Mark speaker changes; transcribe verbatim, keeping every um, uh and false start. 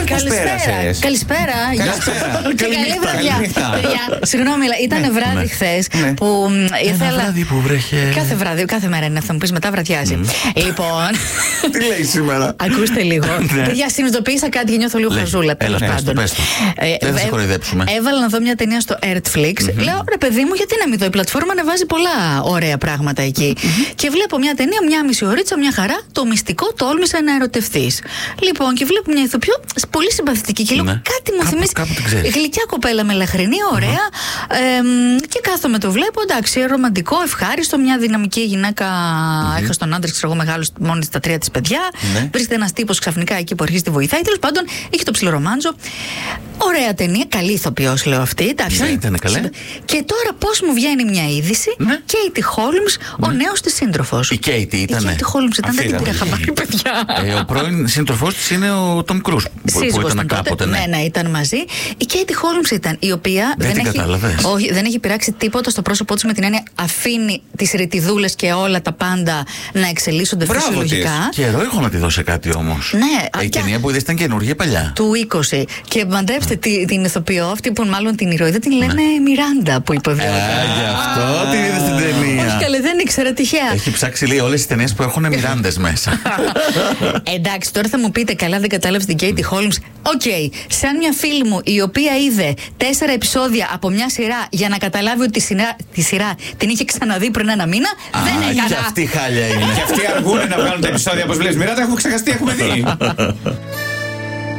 Speaker 1: Καλησπέρα.
Speaker 2: Καλησπέρα. Και καλή βραδιά. Συγγνώμη, ήταν βράδυ χθες που ήθελα.
Speaker 1: Ένα βράδυ που βρέχε.
Speaker 2: Κάθε βράδυ, κάθε μέρα είναι, θα μου πεις μετά βραδιάζει. Λοιπόν.
Speaker 1: Τι λέει σήμερα?
Speaker 2: Ακούστε λίγο. Παιδιά, συνειδητοποίησα κάτι και νιώθω λίγο χαζούλα.
Speaker 1: Έλα, πάντων. Δεν θα σε κοροϊδέψουμε.
Speaker 2: Έβαλα να δω μια ταινία στο Netflix. Λέω, ρε παιδί μου, γιατί να μην δω? Η πλατφόρμα ανεβάζει πολλά ωραία πράγματα εκεί. Και βλέπω μια ταινία, μια μισή ωρίτσα, μια χαρά. Το μυστικό τόλμησα να ερωτευτείς. Λοιπόν, και βλέπω μια ηθοποιό πολύ συμπαθητική και λέω, κάτι μου θυμίζει. Γλυκιά κοπέλα με λαχρινή, ωραία. Και κάθομαι το βλέπω, εντάξει, ρομαντικό, ευχάριστο. Μια δυναμική γυναίκα, έχασε τον άντρα, ξέρω εγώ, μεγάλο, μόνη στα τρία της παιδιά. Βρίσκεται ένας τύπος ξαφνικά εκεί που αρχίζει τη βοηθάει. Τέλος πάντων, είχε το ψιλορομάντζο. Ωραία ταινία, καλή ηθοποιός, λέω αυτή. Εντάξει.
Speaker 1: Ναι, ήταν καλέ.
Speaker 2: Και τώρα πώς μου βγαίνει μια είδηση,
Speaker 1: ναι.
Speaker 2: Κέιτι Χόλμς, ο ναι. νέος της σύντροφος.
Speaker 1: Η Κέιτι ήταν.
Speaker 2: Η Κέιτι Χόλμς ήταν, δεν την πήρα χαμπάρι, παιδιά.
Speaker 1: Ε, ο πρώην σύντροφός της είναι ο Τομ Κρούζ. Που, που ήταν κάποτε.
Speaker 2: Ναι, ναι, ήταν μαζί. Η Κέιτι Χόλμς ήταν, η οποία
Speaker 1: δεν,
Speaker 2: δεν,
Speaker 1: την
Speaker 2: έχει, όχι, δεν έχει πειράξει τίποτα στο πρόσωπό της, με την έννοια αφήνει τις ρητιδούλες και όλα τα πάντα να εξελίσσονται φυσιολογικά.
Speaker 1: Καιρό έχω να τη δώσει κάτι όμως.
Speaker 2: Ναι.
Speaker 1: Η ταινία που είδε ήταν καινούργια παλιά.
Speaker 2: Του είκοσι. Και μαντέψτε την ηθοποιό, αυτή που μάλλον την ηρωίδα την λένε Μιράντα, που υποδίωταν.
Speaker 1: Γι' αυτό την είδε στην ταινία.
Speaker 2: Όχι καλέ, δεν ήξερα, τυχαία.
Speaker 1: Έχει ψάξει λέει όλες τις ταινίες που έχουν Μιράντες μέσα.
Speaker 2: Εντάξει, τώρα θα μου πείτε, καλά δεν κατάλαβες την Κέιτι Χόλμς. Οκ, σαν μια φίλη μου η οποία είδε τέσσερα επεισόδια από μια σειρά για να καταλάβει ότι τη σειρά, τη σειρά την είχε ξαναδεί πριν ένα μήνα, δεν έκανα.
Speaker 1: Και αυτή χάλια είναι.
Speaker 3: Και αυτοί αργούν να βγάλουν τα επεισόδια, όπως βλέπεις. Μιράντα, έχουμε ξεχαστεί, έχουμε δει.